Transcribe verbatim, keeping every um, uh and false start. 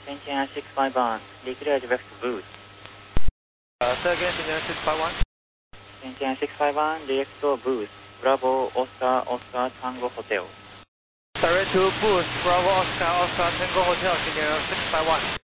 Sentinel six five one, declare direct boost. Uh, say again, Sentinel six five one. Sentinel six five one, direct boost. Bravo, Oscar, Oscar, Tango Hotel. Direct to boost, Bravo, Oscar, Oscar, Tango Hotel, Sentinel six five one.